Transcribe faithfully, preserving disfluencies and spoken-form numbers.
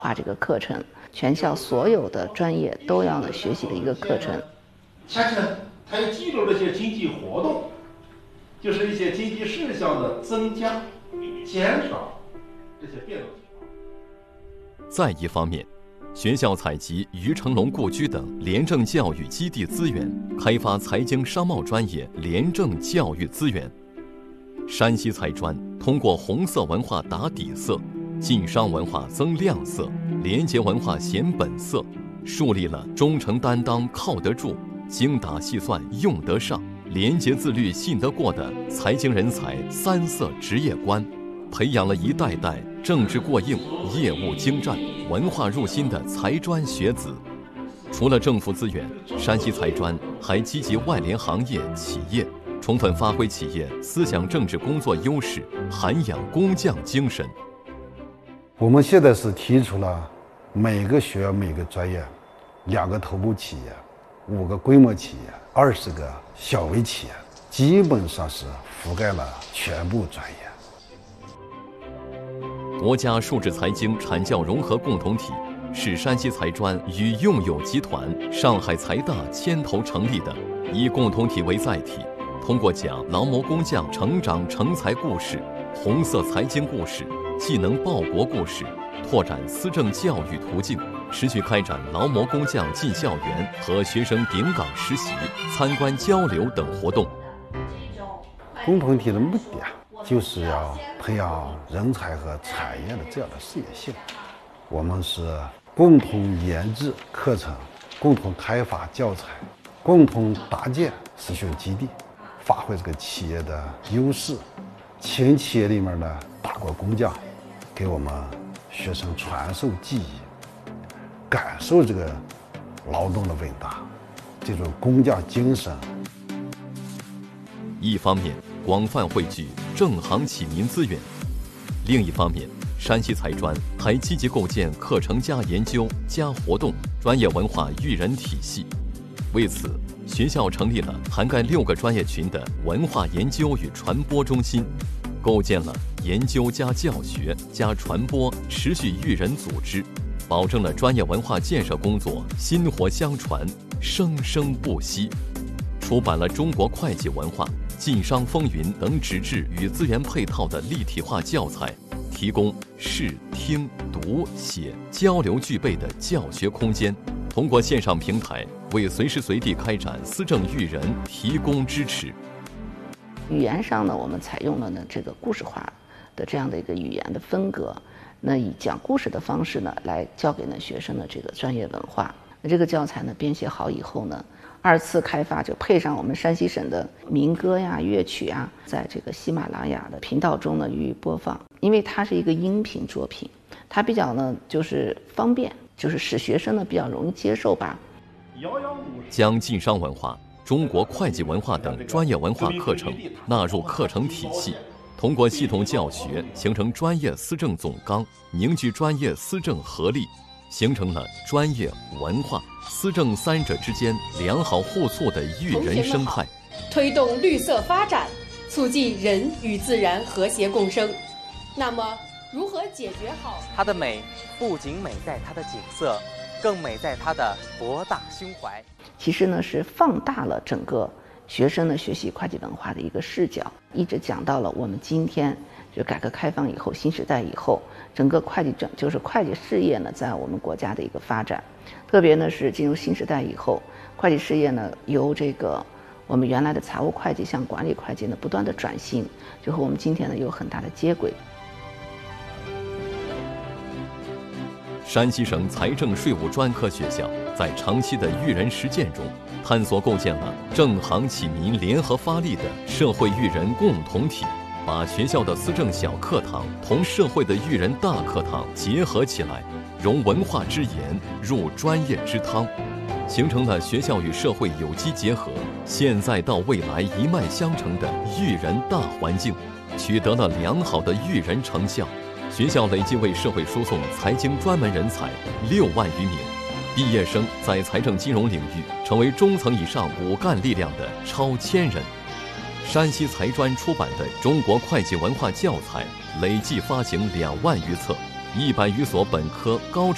化这个课程，全校所有的专业都要呢学习的一个课程。 下层它又记录了一些经济活动，就是一些经济事项的增加、减少这些变动情况。 再一方面，学校采集于成龙故居等廉政教育基地资源，开发财经商贸专业廉政教育资源。山西财专通过红色文化打底色，晋商文化增亮色，廉洁文化显本色，树立了忠诚担当靠得住、精打细算用得上、廉洁自律信得过的财经人才三色职业观，培养了一代代政治过硬、业务精湛、文化入心的财专学子。除了政府资源，山西财专还积极外联行业企业，充分发挥企业思想政治工作优势，涵养工匠精神。 我们现在是提出了每个学校每个专业两个头部企业，五个规模企业，二十个小微企业，基本上是覆盖了全部专业。 国家数字财经产教融合共同体是山西财专与用友集团、上海财大牵头成立的，以共同体为载体，通过讲劳模工匠成长成才故事、红色财经故事、技能报国故事，拓展思政教育途径，持续开展劳模工匠进校园和学生顶岗实习、参观交流等活动。 共同体的目的啊，就是要培养人才和产业的这样的事业性。我们是共同研制课程，共同开发教材，共同搭建实训基地，发挥这个企业的优势，请企业里面的打过工匠给我们学生传授技艺，感受这个劳动的伟大，这种工匠精神。 一方面广泛汇聚正行启民资源，另一方面，山西财专还积极构建课程加研究加活动专业文化育人体系。为此，学校成立了涵盖六个专业群的文化研究与传播中心，构建了研究加教学加传播持续育人组织，保证了专业文化建设工作薪火相传、生生不息。出版了中国会计文化、晋商风云等纸质与资源配套的立体化教材，提供视听读写交流具备的教学空间，通过线上平台为随时随地开展思政育人提供支持。 语言上呢，我们采用了呢这个故事化的这样的一个语言的风格，那以讲故事的方式呢来教给呢学生的这个专业文化。那这个教材呢编写好以后呢，二次开发就配上我们山西省的民歌呀、乐曲啊，在这个喜马拉雅的频道中呢予以播放。因为它是一个音频作品，它比较呢就是方便，就是使学生呢比较容易接受吧。 将晋商文化、中国会计文化等专业文化课程纳入课程体系，通过系统教学形成专业思政总纲，凝聚专业思政合力，形成了专业、文化、思政三者之间良好互促的育人生态， 推动绿色发展，促进人与自然和谐共生。那么，如何解决好它的美？不仅美在它的景色，更美在它的博大胸怀。 其实呢，是放大了整个学生的学习会计文化的一个视角，一直讲到了我们今天就改革开放以后、新时代以后，整个会计整就是会计事业呢，在我们国家的一个发展，特别呢是进入新时代以后，会计事业呢由这个我们原来的财务会计向管理会计呢不断的转型，就和我们今天呢有很大的接轨。 山西省财政税务专科学校在长期的育人实践中，探索构建了正行启民联合发力的社会育人共同体，把学校的思政小课堂同社会的育人大课堂结合起来，融文化之言入专业之汤，形成了学校与社会有机结合、现在到未来一脉相承的育人大环境，取得了良好的育人成效。学校累计为社会输送财经专门人才六万余名，毕业生在财政金融领域成为中层以上骨干力量的超千人。山西财专出版的中国会计文化教材累计发行两万余册，一百余所本科高职